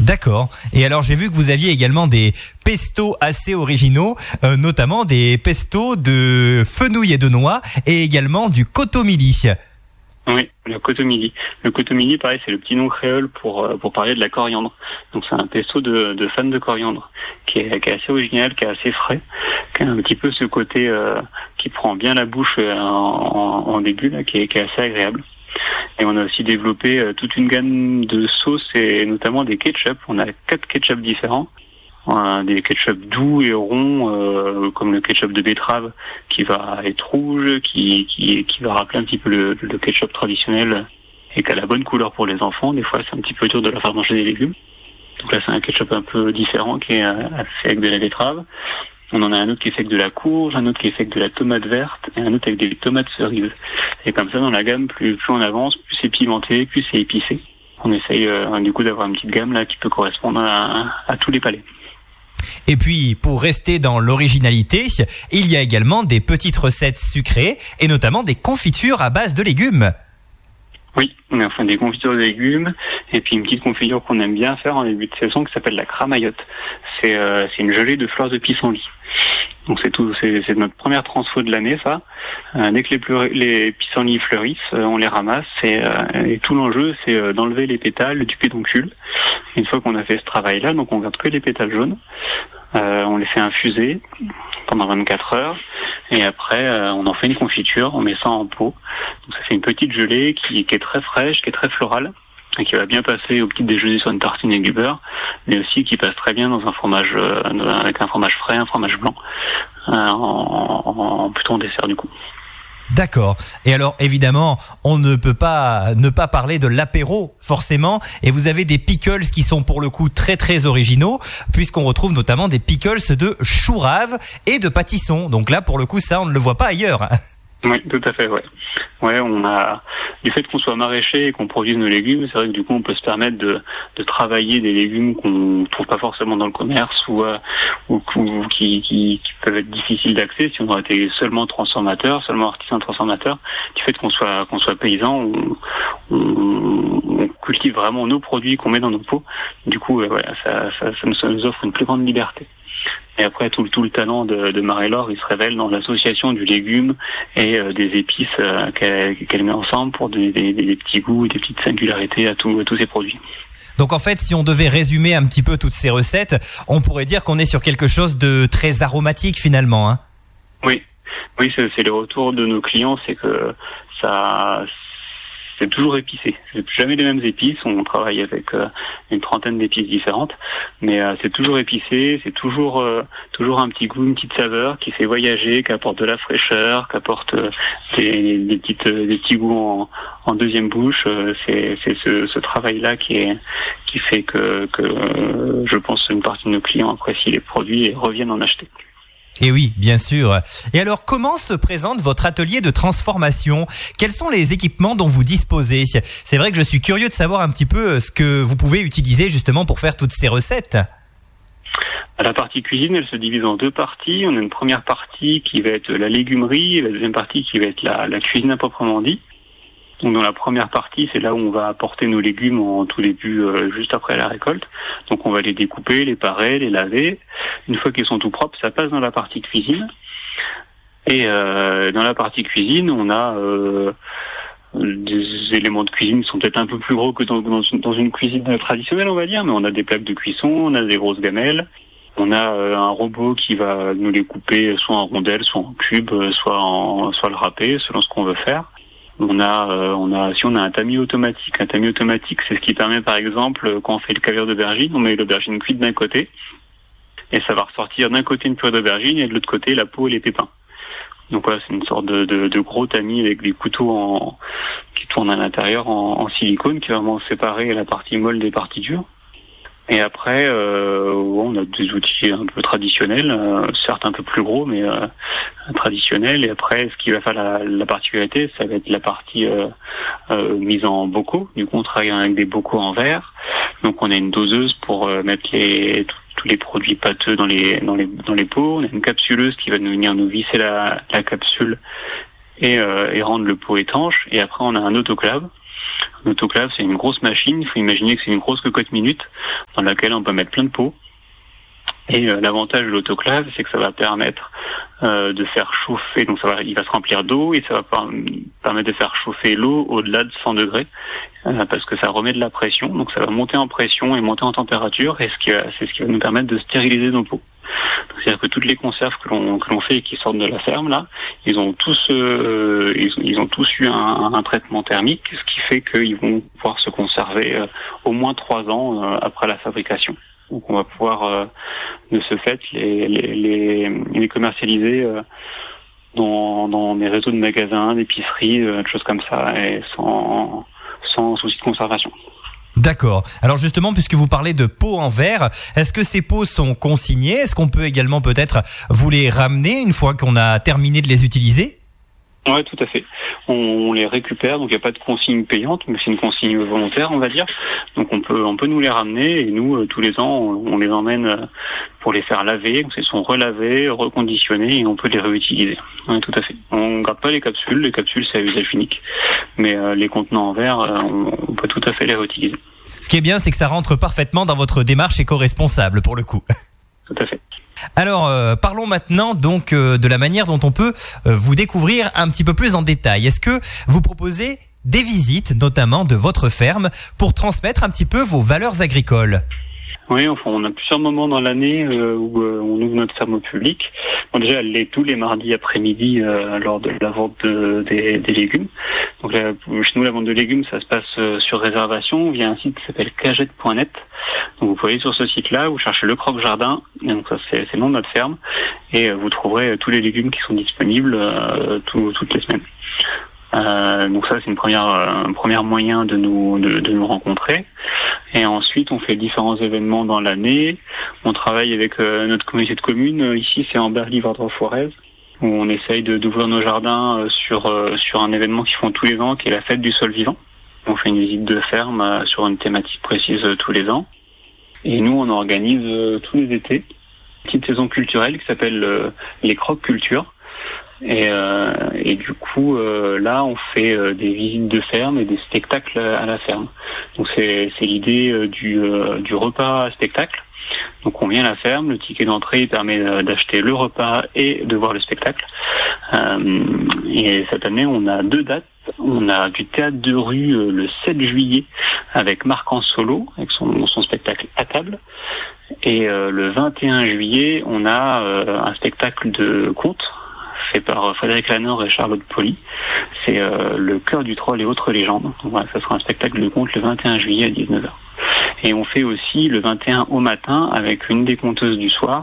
D'accord. Et alors j'ai vu que vous aviez également des pestos assez originaux, notamment des pestos de fenouil et de noix et également du cotomili. Oui, le cotomili. Le cotomili, pareil, c'est le petit nom créole pour parler de la coriandre. Donc c'est un pesto de fans de coriandre qui est assez original, qui est assez frais, qui a un petit peu ce côté qui prend bien la bouche en début, là, qui est assez agréable. Et on a aussi développé toute une gamme de sauces et notamment des ketchup. On a 4 ketchup différents. On a des ketchup doux et ronds, comme le ketchup de betterave qui va être rouge, qui va rappeler un petit peu le ketchup traditionnel et qui a la bonne couleur pour les enfants. Des fois, c'est un petit peu dur de leur faire manger des légumes. Donc là, c'est un ketchup un peu différent qui est fait avec de la betterave. On en a un autre qui est fait avec de la courge, un autre qui est fait avec de la tomate verte et un autre avec des tomates cerises. Et comme ça, dans la gamme, plus on avance, plus c'est pimenté, plus c'est épicé. On essaye du coup d'avoir une petite gamme là qui peut correspondre à tous les palais. Et puis, pour rester dans l'originalité, il y a également des petites recettes sucrées et notamment des confitures à base de légumes. Oui, on a des confitures de légumes et puis une petite confiture qu'on aime bien faire en début de saison qui s'appelle la cramaillotte. C'est une gelée de fleurs de pissenlit. Donc c'est notre première transfo de l'année, ça. Dès que les pissenlits fleurissent, on les ramasse et tout l'enjeu c'est d'enlever les pétales du pédoncule. Une fois qu'on a fait ce travail-là, donc on garde que les pétales jaunes. On les fait infuser pendant 24 heures et après on en fait une confiture, on met ça en pot. Donc ça fait une petite gelée qui est très fraîche, qui est très florale et qui va bien passer au petit déjeuner sur une tartine avec du beurre, mais aussi qui passe très bien dans un fromage avec un fromage frais, un fromage blanc, plutôt en dessert du coup. D'accord. Et alors, évidemment, on ne peut pas ne pas parler de l'apéro, forcément. Et vous avez des pickles qui sont pour le coup très très originaux, puisqu'on retrouve notamment des pickles de chou rave et de pâtisson. Donc là, pour le coup, ça, on ne le voit pas ailleurs. Oui, tout à fait, ouais. Ouais, on a, du fait qu'on soit maraîcher et qu'on produise nos légumes, c'est vrai que du coup, on peut se permettre de travailler des légumes qu'on trouve pas forcément dans le commerce ou qui peuvent être difficiles d'accès si on aurait été seulement transformateur, seulement artisan transformateur. Du fait qu'on soit paysan, on cultive vraiment nos produits qu'on met dans nos pots. Du coup, voilà, ça nous offre une plus grande liberté. Et après, tout le talent de Marie-Laure, il se révèle dans l'association du légume et des épices qu'elle met ensemble pour donner des petits goûts et des petites singularités à tous ces produits. Donc en fait, si on devait résumer un petit peu toutes ces recettes, on pourrait dire qu'on est sur quelque chose de très aromatique finalement, hein. Oui, c'est le retour de nos clients, c'est que c'est toujours épicé. C'est jamais les mêmes épices. On travaille avec une trentaine d'épices différentes, mais c'est toujours épicé. C'est toujours un petit goût, une petite saveur qui fait voyager, qui apporte de la fraîcheur, qui apporte des petits goûts en deuxième bouche. C'est ce travail-là qui fait que je pense une partie de nos clients apprécient les produits et reviennent en acheter. Et oui, bien sûr. Et alors, comment se présente votre atelier de transformation ? Quels sont les équipements dont vous disposez ? C'est vrai que je suis curieux de savoir un petit peu ce que vous pouvez utiliser justement pour faire toutes ces recettes. La partie cuisine, elle se divise en 2 parties. On a une première partie qui va être la légumerie et la deuxième partie qui va être la cuisine à proprement dit. Donc dans la première partie, c'est là où on va apporter nos légumes en tout début, juste après la récolte. Donc on va les découper, les parer, les laver. Une fois qu'ils sont tout propres, ça passe dans la partie cuisine. Et dans la partie cuisine, on a des éléments de cuisine qui sont peut-être un peu plus gros que dans une cuisine traditionnelle, on va dire. Mais on a des plaques de cuisson, on a des grosses gamelles. On a un robot qui va nous les couper soit en rondelles, soit en cubes, soit le râper, selon ce qu'on veut faire. On a un tamis automatique. Un tamis automatique, c'est ce qui permet, par exemple, quand on fait le caviar d'aubergine, on met l'aubergine cuite d'un côté, et ça va ressortir d'un côté une purée d'aubergine et de l'autre côté la peau et les pépins. Donc voilà, c'est une sorte de gros tamis avec des couteaux qui tournent à l'intérieur en silicone, qui va vraiment séparer la partie molle des parties dures. Et après, on a des outils un peu traditionnels, certes un peu plus gros, mais traditionnels. Et après, ce qui va faire la particularité, ça va être la partie mise en bocaux. Du coup, on travaille avec des bocaux en verre. Donc, on a une doseuse pour mettre tous les produits pâteux dans les pots. On a une capsuleuse qui va venir nous visser la capsule et rendre le pot étanche. Et après, on a un autoclave. Un autoclave, c'est une grosse machine. Il faut imaginer que c'est une grosse cocotte minute dans laquelle on peut mettre plein de pots. Et l'avantage de l'autoclave, c'est que ça va permettre de faire chauffer. Donc il va se remplir d'eau et ça va permettre de faire chauffer l'eau au-delà de 100 degrés parce que ça remet de la pression. Donc ça va monter en pression et monter en température et c'est ce qui va nous permettre de stériliser nos pots. C'est-à-dire que toutes les conserves que l'on fait et qui sortent de la ferme là, ils ont tous eu un traitement thermique, ce qui fait qu'ils vont pouvoir se conserver au moins 3 ans après la fabrication. Donc on va pouvoir de ce fait les commercialiser dans des réseaux de magasins, d'épiceries, des choses comme ça, et sans souci de conservation. D'accord. Alors justement, puisque vous parlez de pots en verre, est-ce que ces pots sont consignés ? Est-ce qu'on peut également peut-être vous les ramener une fois qu'on a terminé de les utiliser ? Ouais, tout à fait. On les récupère, donc il n'y a pas de consigne payante, mais c'est une consigne volontaire, on va dire. Donc on peut nous les ramener et nous, tous les ans, on les emmène pour les faire laver. Donc ils sont relavés, reconditionnés et on peut les réutiliser. Ouais, tout à fait. On ne garde pas les capsules. Les capsules, c'est à usage unique. Mais les contenants en verre, on peut tout à fait les réutiliser. Ce qui est bien, c'est que ça rentre parfaitement dans votre démarche éco-responsable, pour le coup. Tout à fait. Alors, parlons maintenant donc de la manière dont on peut vous découvrir un petit peu plus en détail. Est-ce que vous proposez des visites, notamment de votre ferme, pour transmettre un petit peu vos valeurs agricoles ? Oui, enfin, on a plusieurs moments dans l'année où on ouvre notre ferme au public. Bon, déjà, elle l'est tous les mardis après-midi lors de la vente des légumes. Donc là, chez nous, la vente de légumes, ça se passe sur réservation via un site qui s'appelle cagette.net. Donc vous pouvez aller sur ce site-là, vous cherchez le croque-jardin, et donc ça c'est le nom de notre ferme, et vous trouverez tous les légumes qui sont disponibles toutes les semaines. Donc ça c'est un premier moyen de nous rencontrer. Et ensuite on fait différents événements dans l'année. On travaille avec notre communauté de communes. Ici c'est en Berly-Vardres-Forez, où on essaye d'ouvrir nos jardins sur un événement qu'ils font tous les ans, qui est la fête du sol vivant. On fait une visite de ferme sur une thématique précise tous les ans. Et nous, on organise tous les étés une petite saison culturelle qui s'appelle les croque cultures. Et du coup, là, on fait des visites de ferme et des spectacles à la ferme. Donc c'est l'idée du repas spectacle. Donc on vient à la ferme, le ticket d'entrée permet d'acheter le repas et de voir le spectacle. Et cette année, on a 2 dates. On a du théâtre de rue le 7 juillet avec Marc en solo, avec son spectacle à table. Et le 21 juillet, on a un spectacle de contes fait par Frédéric Lanor et Charlotte Poli. C'est Le cœur du troll et autres légendes. Donc voilà, ça sera un spectacle de contes le 21 juillet à 19h. Et on fait aussi le 21 au matin avec une des conteuses du soir.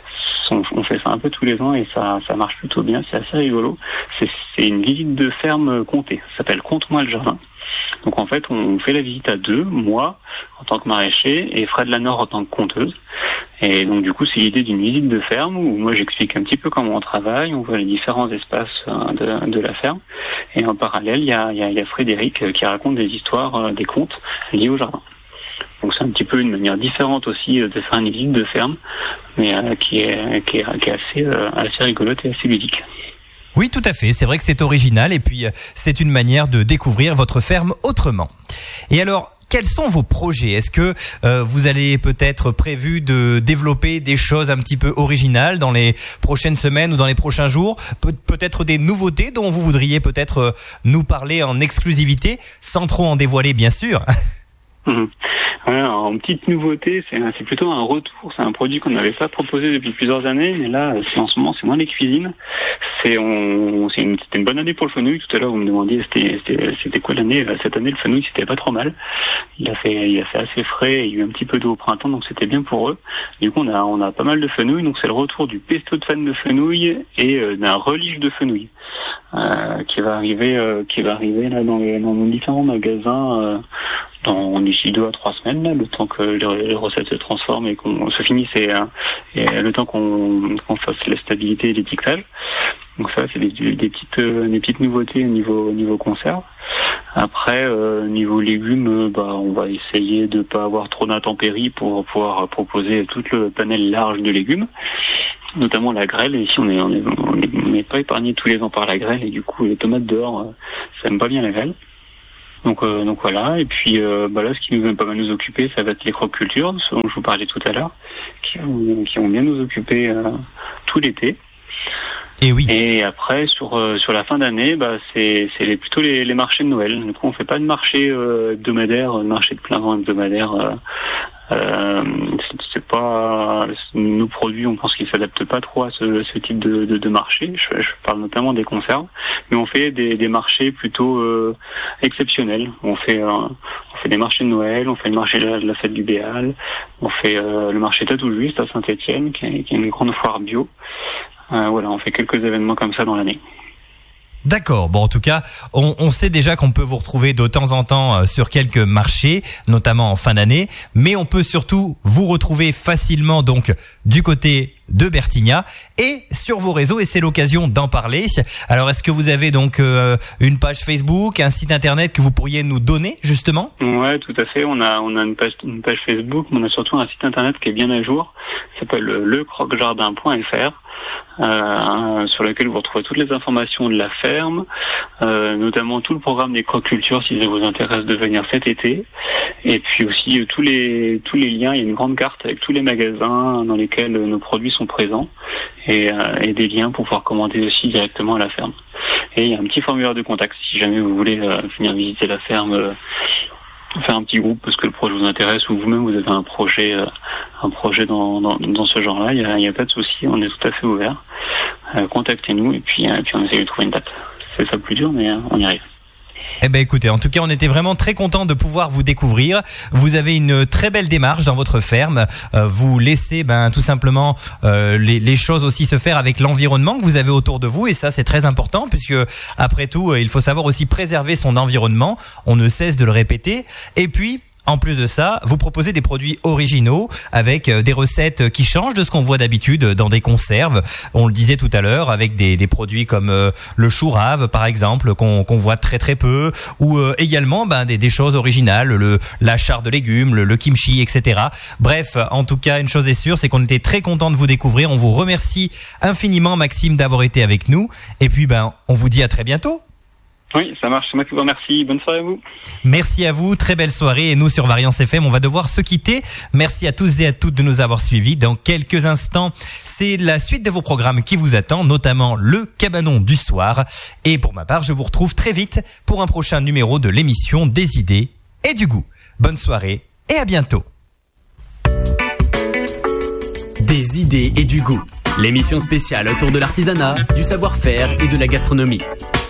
On fait ça un peu tous les ans et ça marche plutôt bien, c'est assez rigolo. C'est une visite de ferme comptée, ça s'appelle Conte-moi le jardin. Donc en fait, on fait la visite à 2, moi en tant que maraîcher et Fred Lanor en tant que conteuse. Et donc du coup, c'est l'idée d'une visite de ferme où moi j'explique un petit peu comment on travaille, on voit les différents espaces de la ferme. Et en parallèle, il y a Frédéric qui raconte des histoires, des contes liés au jardin. Donc c'est un petit peu une manière différente aussi de faire une visite de ferme, mais qui est assez rigolote et assez ludique. Oui, tout à fait. C'est vrai que c'est original et puis c'est une manière de découvrir votre ferme autrement. Et alors, quels sont vos projets ? Est-ce que vous allez peut-être prévu de développer des choses un petit peu originales dans les prochaines semaines ou dans les prochains jours ? Peut-être des nouveautés dont vous voudriez peut-être nous parler en exclusivité, sans trop en dévoiler bien sûr. Alors, en petite nouveauté, c'est plutôt un retour. C'est un produit qu'on n'avait pas proposé depuis plusieurs années, mais là, en ce moment, c'est dans les cuisines. C'était une bonne année pour le fenouil. Tout à l'heure, vous me demandiez c'était quoi l'année. Cette année, le fenouil, c'était pas trop mal. Il a fait assez frais. Il y a eu un petit peu d'eau au printemps, donc c'était bien pour eux. Du coup, on a pas mal de fenouil. Donc c'est le retour du pesto de fan de fenouil et d'un relish de fenouil qui va arriver là dans nos différents magasins. D'ici 2 à 3 semaines, là, le temps que les recettes se transforment et qu'on se finisse et le temps qu'on fasse la stabilité et l'étiquetage. Donc ça, c'est des petites nouveautés au niveau conserve. Après, niveau légumes, on va essayer de pas avoir trop d'intempéries pour pouvoir proposer tout le panel large de légumes, notamment la grêle. Ici, on n'est pas épargné tous les ans par la grêle et du coup, les tomates dehors, ça aime pas bien la grêle. Donc voilà. Et puis là, ce qui nous va pas mal nous occuper, ça va être les croque-cultures, ce dont je vous parlais tout à l'heure, qui vont bien nous occuper tout l'été. Et oui. Et après, sur la fin d'année, c'est plutôt les marchés de Noël. Du coup, on fait pas de marché hebdomadaire, de marché de plein vent hebdomadaire. C'est pas nos produits, on pense qu'ils s'adaptent pas trop à ce type de marché. Je parle notamment des conserves, mais on fait des marchés plutôt exceptionnels. On fait des marchés de Noël, on fait le marché de la fête du Béal, on fait le marché Tatou Juste à Saint-Étienne, qui est une grande foire bio. On fait quelques événements comme ça dans l'année. D'accord. Bon, en tout cas, on sait déjà qu'on peut vous retrouver de temps en temps sur quelques marchés, notamment en fin d'année, mais on peut surtout vous retrouver facilement donc du côté de Bertigna et sur vos réseaux, et c'est l'occasion d'en parler. Alors, est-ce que vous avez donc une page Facebook, un site internet que vous pourriez nous donner justement ? Ouais, tout à fait. On a une page Facebook, mais on a surtout un site internet qui est bien à jour. Ça s'appelle lecroquejardin.fr. Sur lequel vous retrouvez toutes les informations de la ferme, notamment tout le programme des croque-cultures si ça vous intéresse de venir cet été, et puis aussi tous les liens. Il y a une grande carte avec tous les magasins dans lesquels nos produits sont présents, et des liens pour pouvoir commander aussi directement à la ferme. Et il y a un petit formulaire de contact si jamais vous voulez venir visiter la ferme, faire un petit groupe parce que le projet vous intéresse, ou vous-même vous avez un projet dans ce genre-là. Il y a pas de souci, on est tout à fait ouvert. Contactez-nous et puis on essaie de trouver une date. C'est ça le plus dur, mais on y arrive. Eh ben écoutez, en tout cas, on était vraiment très contents de pouvoir vous découvrir. Vous avez une très belle démarche dans votre ferme. Vous laissez tout simplement les choses aussi se faire avec l'environnement que vous avez autour de vous, et ça c'est très important puisque après tout, il faut savoir aussi préserver son environnement. On ne cesse de le répéter. Et puis en plus de ça, vous proposez des produits originaux avec des recettes qui changent de ce qu'on voit d'habitude dans des conserves. On le disait tout à l'heure, avec des produits comme le chou rave par exemple, qu'on voit très très peu, ou également des choses originales, la char de légumes, le kimchi, etc. Bref, en tout cas, une chose est sûre, c'est qu'on était très contents de vous découvrir. On vous remercie infiniment, Maxime, d'avoir été avec nous. Et puis, on vous dit à très bientôt. Oui, ça marche. C'est moi qui vous remercie. Bonne soirée à vous. Merci à vous. Très belle soirée. Et nous, sur Variance FM, on va devoir se quitter. Merci à tous et à toutes de nous avoir suivis. Dans quelques instants, c'est la suite de vos programmes qui vous attend, notamment le Cabanon du soir. Et pour ma part, je vous retrouve très vite pour un prochain numéro de l'émission Des idées et du goût. Bonne soirée et à bientôt. Des idées et du goût. L'émission spéciale autour de l'artisanat, du savoir-faire et de la gastronomie.